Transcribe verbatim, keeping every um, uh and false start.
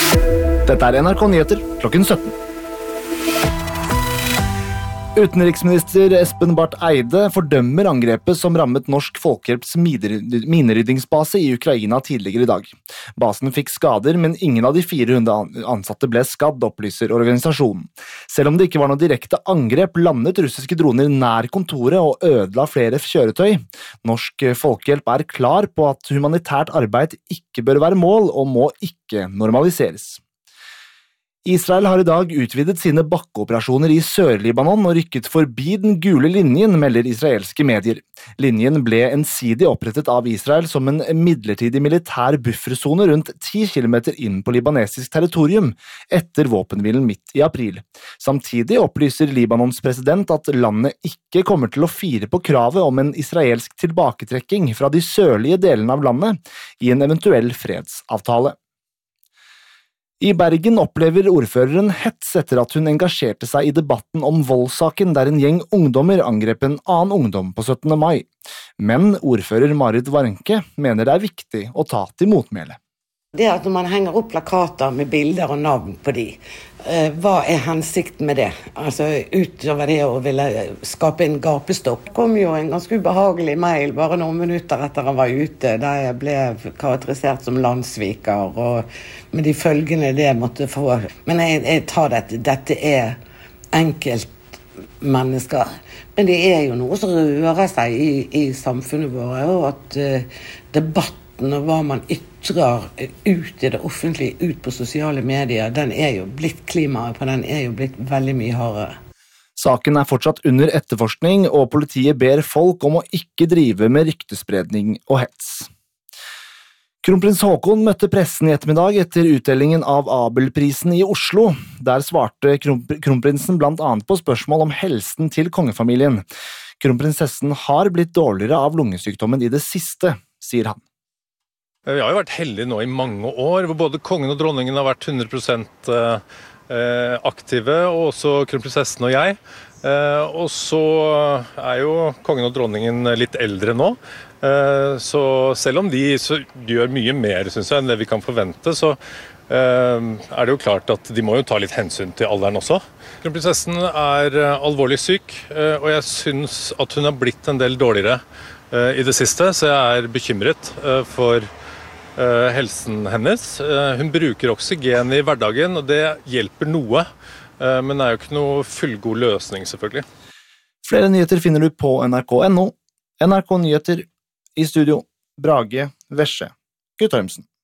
Dette er N R K Nyheter klokken sytten. Utenriksminister Espen Barth Eide fordømmer angrepet som rammet Norsk Folkehjelps mineryddingsbase i Ukraina tidligere i dag. Basen fikk skader, men ingen av de fire hundre ansatte ble skadd, opplyser organisasjonen. Selv om det ikke var noe direkte angrep, landet russiske droner nær kontoret og ødela flere kjøretøy. Norsk Folkehjelp er klar på at humanitært arbeid ikke bør være mål og må ikke normaliseres. Israel har i dag utvidet sine bakkeoperasjoner i Sør-Libanon og rykket forbi den gule linjen, melder israelske medier. Linjen ble ensidig opprettet av Israel som en midlertidig militær buffersone rundt ti kilometer inn på libanesisk territorium, etter våpenhvilen midt i april. Samtidig opplyser Libanons president at landet ikke kommer til å fire på kravet om en israelsk tilbaketrekking fra de sørlige delene av landet i en eventuell fredsavtale. I Bergen opplever ordføreren hets etter at hun engasjerte seg i debatten om voldssaken der en gjeng ungdommer angrep en annen ungdom på syttende mai. Men ordfører Marit Warnke mener det er viktig å ta til motmæle. Det at når man henger opp plakater med bilder og navn på de, eh, hva er hensikten med det? Altså utover det å ville skape en gapestopp. Det kom jo en ganske ubehagelig mail bare noen minutter etter han var ute, der jeg ble karakterisert som landssviker, og med de følgene det måtte få. Men jeg, jeg tar dette, dette er enkeltmennesker. Men det er jo noe som rører seg i, i samfunnet vårt, og at uh, debatten og hva man ytrer ut i det offentlige, ut på sosiale medier, den er jo blitt klimaet på den er jo blitt veldig mye hardere. Saken er fortsatt under etterforskning, og politiet ber folk om å ikke drive med ryktespredning og hets. Kronprins Haakon møtte pressen i ettermiddag etter utdelingen av Abelprisen i Oslo. Der svarte kronprinsen blant annet på spørsmål om helsen til kongefamilien. Kronprinsessen har blitt dårligere av lungesykdommen i det siste, sier han. Vi har jo vært heldige nå i mange år, hvor både kongen og dronningen har vært hundre prosent aktive, og også kronprinsessen og jeg. Og så er jo kongen og dronningen litt eldre nå, så selv om de gjør mye mer, synes jeg, enn det vi kan forvente, så er det jo klart at de må jo ta litt hensyn til alderen også. Kronprinsessen er alvorlig syk, og jeg synes at hun har blitt en del dårligere i det siste, så jeg er bekymret for helsen hennes. Hun bruker oksygen i hverdagen, og det hjelper noe, men det er jo ikke noe fullgod løsning, selvfølgelig. Flere nyheter finner du på N R K punktum no. N R K Nyheter, i studio, Brage Vesje Guttormsen.